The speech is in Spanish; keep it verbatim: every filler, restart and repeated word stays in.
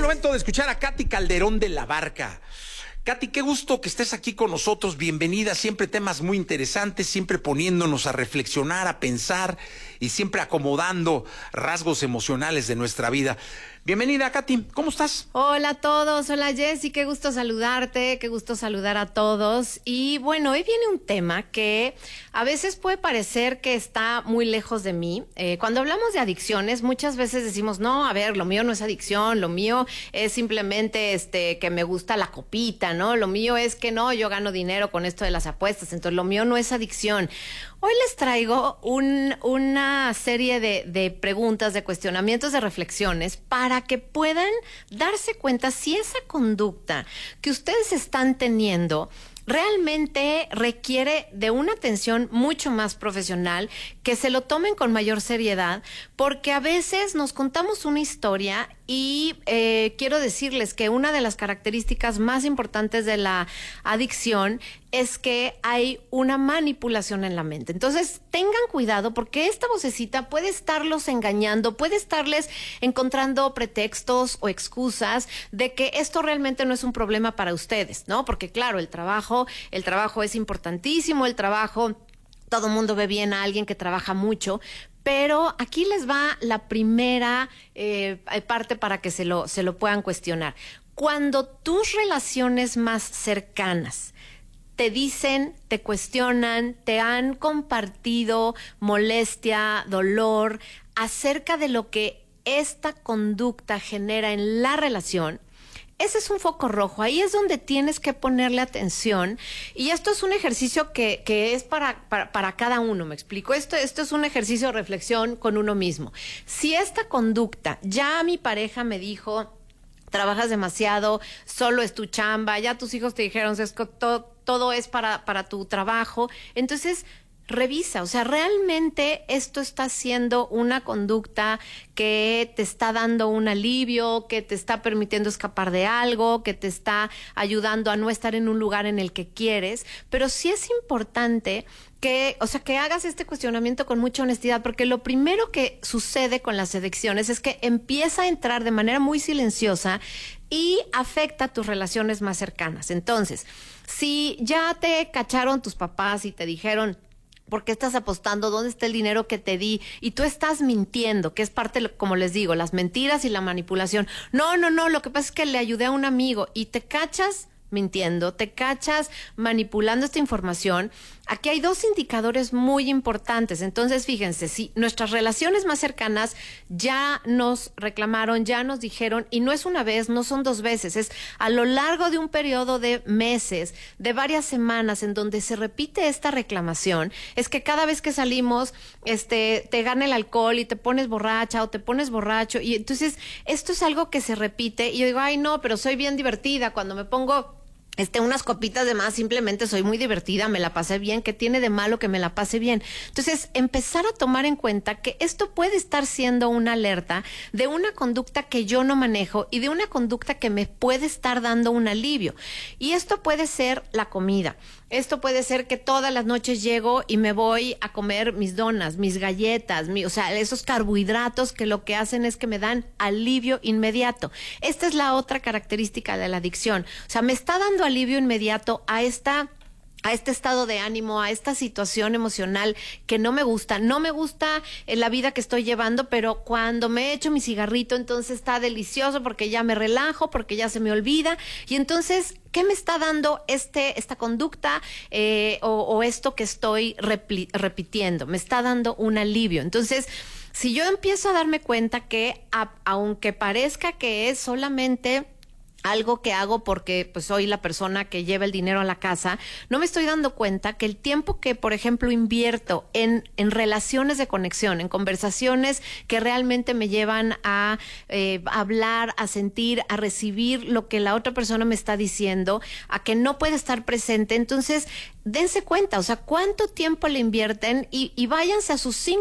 el momento de escuchar a Katy Calderón de la Barca. Katy, qué gusto que estés aquí con nosotros, bienvenida, siempre temas muy interesantes, siempre poniéndonos a reflexionar, a pensar y siempre acomodando rasgos emocionales de nuestra vida. Bienvenida, Katy, ¿cómo estás? Hola a todos, hola Jessy, qué gusto saludarte, qué gusto saludar a todos. Y bueno, hoy viene un tema que a veces puede parecer que está muy lejos de mí. Eh, cuando hablamos de adicciones, muchas veces decimos, no, a ver, lo mío no es adicción, lo mío es simplemente este que me gusta la copita, ¿no? Lo mío es que no, yo gano dinero con esto de las apuestas, entonces lo mío no es adicción. Hoy les traigo un, una serie de, de preguntas, de cuestionamientos, de reflexiones para que puedan darse cuenta si esa conducta que ustedes están teniendo realmente requiere de una atención mucho más profesional, que se lo tomen con mayor seriedad, porque a veces nos contamos una historia y eh, quiero decirles que una de las características más importantes de la adicción es que hay una manipulación en la mente. Entonces, tengan cuidado porque esta vocecita puede estarlos engañando, puede estarles encontrando pretextos o excusas de que esto realmente no es un problema para ustedes, ¿no? Porque claro, el trabajo, el trabajo es importantísimo, el trabajo, todo mundo ve bien a alguien que trabaja mucho, pero aquí les va la primera eh, parte para que se lo, se lo puedan cuestionar. Cuando tus relaciones más cercanas te dicen, te cuestionan, te han compartido molestia, dolor acerca de lo que esta conducta genera en la relación, ese es un foco rojo, ahí es donde tienes que ponerle atención y esto es un ejercicio que, que es para, para, para cada uno, ¿me explico? Esto, esto es un ejercicio de reflexión con uno mismo. Si esta conducta, ya mi pareja me dijo, trabajas demasiado, solo es tu chamba, ya tus hijos te dijeron, es que todo, todo es para, para tu trabajo, entonces revisa, o sea, realmente esto está siendo una conducta que te está dando un alivio, que te está permitiendo escapar de algo, que te está ayudando a no estar en un lugar en el que quieres, pero sí es importante que, o sea, que hagas este cuestionamiento con mucha honestidad, porque lo primero que sucede con las adicciones es que empieza a entrar de manera muy silenciosa y afecta tus relaciones más cercanas. Entonces, si ya te cacharon tus papás y te dijeron, ¿por qué estás apostando? ¿Dónde está el dinero que te di? Y tú estás mintiendo, que es parte, como les digo, las mentiras y la manipulación. No, no, no, lo que pasa es que le ayudé a un amigo y te cachas mintiendo, te cachas manipulando esta información. Aquí hay dos indicadores muy importantes. Entonces, fíjense, si nuestras relaciones más cercanas ya nos reclamaron, ya nos dijeron, y no es una vez, no son dos veces, es a lo largo de un periodo de meses, de varias semanas, en donde se repite esta reclamación, es que cada vez que salimos, este, te gana el alcohol y te pones borracha o te pones borracho, y entonces esto es algo que se repite, y yo digo, ay no, pero soy bien divertida, cuando me pongo Este, unas copitas de más, simplemente soy muy divertida, me la pasé bien, ¿qué tiene de malo que me la pase bien? Entonces, empezar a tomar en cuenta que esto puede estar siendo una alerta de una conducta que yo no manejo y de una conducta que me puede estar dando un alivio. Y esto puede ser la comida. Esto puede ser que todas las noches llego y me voy a comer mis donas, mis galletas, mi, o sea, esos carbohidratos que lo que hacen es que me dan alivio inmediato. Esta es la otra característica de la adicción. O sea, me está dando alivio inmediato a esta a este estado de ánimo, a esta situación emocional que no me gusta. No me gusta en la vida que estoy llevando, pero cuando me echo mi cigarrito, entonces está delicioso porque ya me relajo, porque ya se me olvida. Y entonces, ¿qué me está dando este esta conducta eh, o, o esto que estoy repli- repitiendo? Me está dando un alivio. Entonces, si yo empiezo a darme cuenta que, a, aunque parezca que es solamente algo que hago porque pues soy la persona que lleva el dinero a la casa, no me estoy dando cuenta que el tiempo que, por ejemplo, invierto en, en relaciones de conexión, en conversaciones que realmente me llevan a eh, hablar, a sentir, a recibir lo que la otra persona me está diciendo, a que no puede estar presente, entonces dense cuenta, o sea, cuánto tiempo le invierten y, y váyanse a sus cinco